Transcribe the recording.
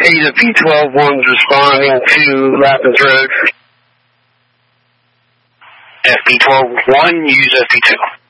Ada P12-1's responding to Lappins Road. FP12-1, use FP2.